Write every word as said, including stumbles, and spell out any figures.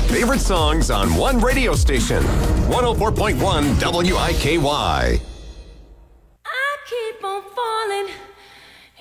favorite songs on one radio station. one oh four point one W I K Y.